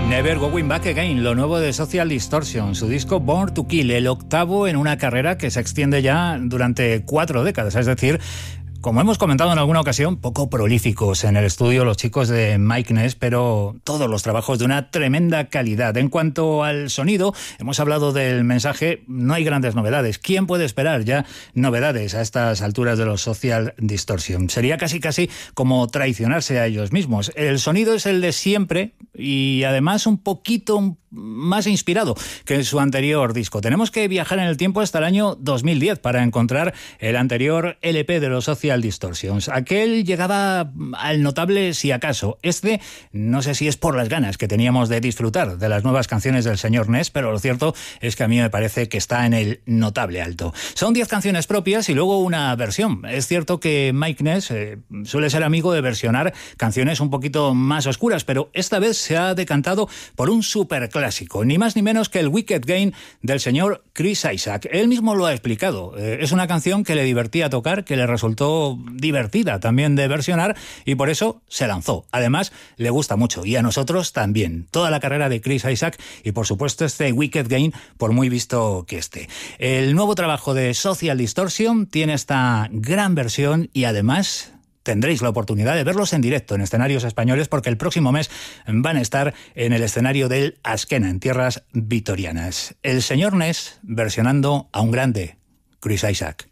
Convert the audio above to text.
Never Going Back Again, lo nuevo de Social Distortion, su disco Born to Kill, el octavo en una carrera que se extiende ya durante 4 décadas, es decir, como hemos comentado en alguna ocasión, poco prolíficos en el estudio los chicos de Mike Ness, pero todos los trabajos de una tremenda calidad. En cuanto al sonido, hemos hablado del mensaje, no hay grandes novedades. ¿Quién puede esperar ya novedades a estas alturas de los Social Distortion? Sería casi como traicionarse a ellos mismos. El sonido es el de siempre y además un poquito más inspirado que en su anterior disco. Tenemos que viajar en el tiempo hasta el año 2010 para encontrar el anterior LP de los Social Distortions. Aquel llegaba al notable si acaso. Este, no sé si es por las ganas que teníamos de disfrutar de las nuevas canciones del señor Ness, pero lo cierto es que a mí me parece que está en el notable alto. Son 10 canciones propias y luego una versión. Es cierto que Mike Ness suele ser amigo de versionar canciones un poquito más oscuras, pero esta vez se ha decantado por un superclásico, ni más ni menos que el Wicked Game del señor Chris Isaak. Él mismo lo ha explicado. Es una canción que le divertía tocar, que le resultó divertida también de versionar y por eso se lanzó. Además, le gusta mucho y a nosotros también. Toda la carrera de Chris Isaak y por supuesto este Wicked Game, por muy visto que esté. El nuevo trabajo de Social Distortion tiene esta gran versión y además tendréis la oportunidad de verlos en directo en escenarios españoles porque el próximo mes van a estar en el escenario del Azkena, en tierras vitorianas. El señor Ness versionando a un grande, Chris Isaak.